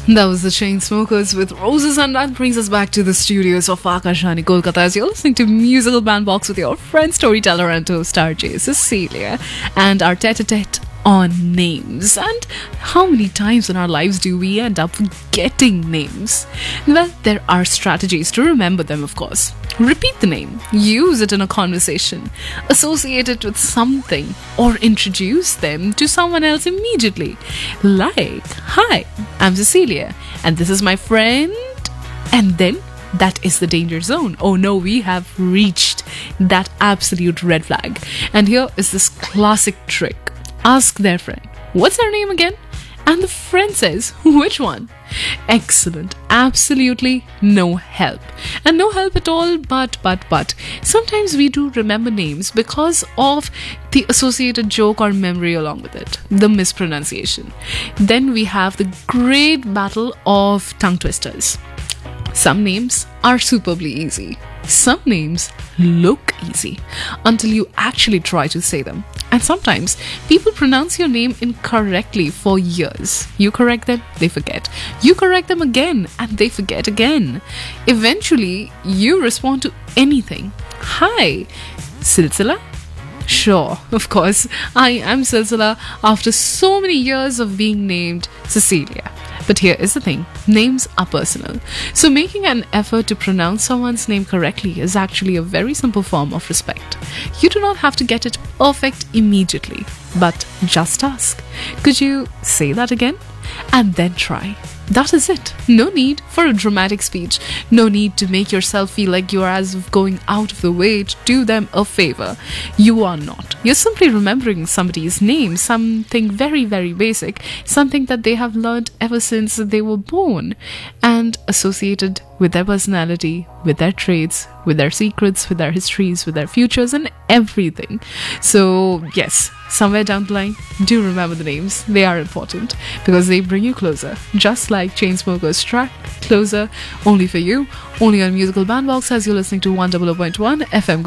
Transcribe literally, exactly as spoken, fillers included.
That was the Chainsmokers with Roses, and that brings us back to the studios of Akashvani Kolkata as you're listening to Musical Bandbox with your friend, storyteller and host R J Cecilia, and our tete-a-tete on names. And how many times in our lives do we end up forgetting names? Well, there are strategies to remember them, of course. Repeat the name, use it in a conversation, associate it with something, or introduce them to someone else immediately. Like, hi, I'm Cecilia, and this is my friend. And then that is the danger zone. Oh no, we have reached that absolute red flag. And here is this classic trick. Ask their friend, what's their name again? And the friend says, which one? Excellent. Absolutely no help. And no help at all, but, but, but. Sometimes we do remember names because of the associated joke or memory along with it, the mispronunciation. Then we have the great battle of tongue twisters. Some names are superbly easy. Some names look easy until you actually try to say them. And sometimes people pronounce your name incorrectly for years. You correct them, they forget. You correct them again, and they forget again. Eventually, you respond to anything. Hi, Silsila? Sure, of course, I am Silsila after so many years of being named Cecilia. But here is the thing, names are personal. So making an effort to pronounce someone's name correctly is actually a very simple form of respect. You do not have to get it perfect immediately, but just ask, could you say that again? And then try. That is it. No need for a dramatic speech. No need to make yourself feel like you are as if going out of the way to do them a favor. You are not. You're simply remembering somebody's name, something very, very basic, something that they have learned ever since they were born, and associated with their personality, with their traits, with their secrets, with their histories, with their futures, and everything. So, yes, somewhere down the line, do remember the names. They are important because they bring you closer, just like Chainsmokers' track Closer, only for you, only on Musical Bandbox as you're listening to one hundred point one F M.